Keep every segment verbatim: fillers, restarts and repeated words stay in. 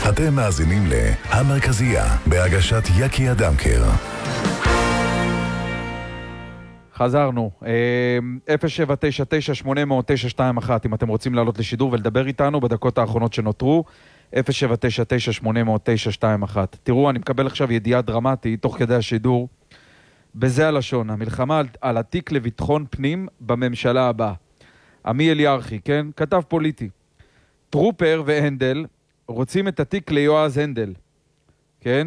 אתם מאזינים להמרכזייה, בהגשת יקי אדמקר. חזרנו, אפס שבע תשע תשע שמונה אפס אפס תשע שתיים אחת אם אתם רוצים לעלות לשידור ולדבר איתנו בדקות האחרונות שנותרו, אפס שבע תשע תשע שמונה אפס אפס תשע שתיים אחת. תראו, אני מקבל עכשיו ידיעה דרמטית תוך כדי השידור, בזה הלשון, המלחמה על, על התיק לביטחון פנים בממשלה הבאה. עמי אליארכי, כן? כתב פוליטי. טרופר והנדל רוצים את התיק ליועז הנדל, כן?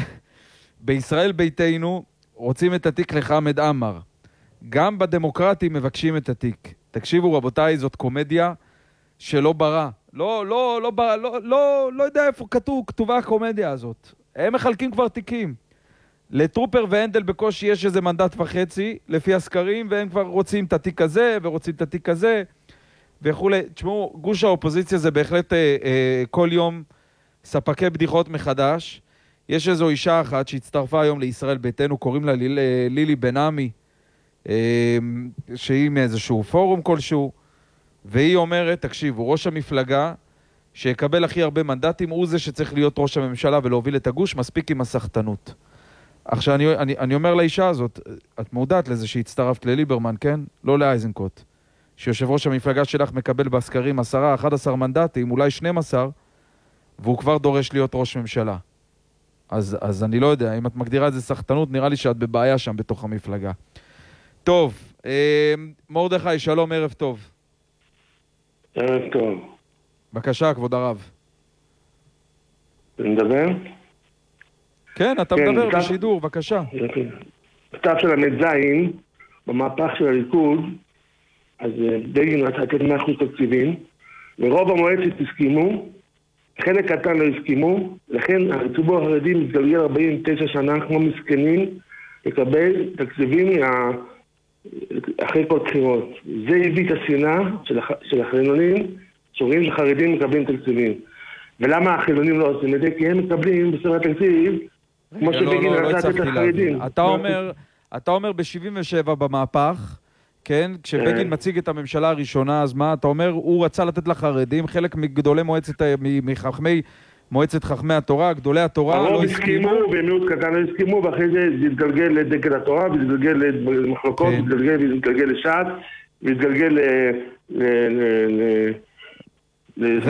בישראל ביתנו רוצים את התיק לחמד עמר. גם בדמוקרטים מבקשים את התיק. תקשיבו רבותיי, זאת קומדיה שלא ברא. לא, לא, לא ברא, לא, לא, לא יודע איפה כתוב, כתובה הקומדיה הזאת. הם מחלקים כבר תיקים. לטרופר והנדל בקושי יש איזה מנדט וחצי, לפי הסקרים, והם כבר רוצים את התיק הזה, ורוצים את התיק הזה, וכולי. תשמעו, גוש האופוזיציה זה בהחלט אה, אה, כל יום ספקי בדיחות מחדש. יש איזו אישה אחת שהצטרפה היום לישראל ביתנו, קוראים לה ליל, לילי בן עמי, אה, שהיא מאיזשהו פורום כלשהו, והיא אומרת, תקשיבו, ראש המפלגה שיקבל הכי הרבה מנדטים, הוא זה שצריך להיות ראש הממשלה ולהוביל את הגוש, מספיק עם הסחטנות. עכשיו, אני, אני, אני אומר לאישה הזאת, את מודעת לזה שהצטרפת לליברמן, כן? לא לאייזנקוט. שיושב ראש המפלגה שלך מקבל בסקרים עשרה, אחד עשר מנדטים, אולי שנים עשר, והוא כבר דורש להיות ראש ממשלה. אז, אז אני לא יודע, אם את מגדירה את זה סחטנות, נראה לי שאת בבעיה שם בתוך המפלגה. טוב, אה, מורדכי, שלום, ערב טוב. ערב טוב. בבקשה, כבוד הרב. אתה מדבר? כן, אתה כן, מדבר בכתב... בשידור, בבקשה. בכתב של המדזיים, במהפך של הליכוד, אז בגין רצה לתת מאה אחוז תקציבים, ורוב המועצת הסכימו, חלק קטן לא הסכימו, לכן הציבור החרדי מתגלגל ארבעים ותשע שנה כמו מסכנים לקבל תקציבים מה... אחרי כל בחירות. זה הביא את השנאה של, הח... של החילונים, שרואים שחרדים מקבלים תקציבים. ולמה החילונים לא עושים את זה? כי הם מקבלים בסדר התקציב, כמו שבגין רצה לתת לחרדים. אתה אומר, אתה אומר ב-שבעים ושבע במהפך, כן? כשבגין מציג את הממשלה הראשונה, אז מה? אתה אומר, הוא רצה לתת לחרדים, חלק מגדולי מועצת, מחכמי, מועצת חכמי התורה, גדולי התורה לא הסכימו, ומיעוט קטן לא הסכימו, ואחרי זה זה התגלגל לדגל התורה, והתגלגל למחלוקות, והתגלגל לשעת, והתגלגל ל...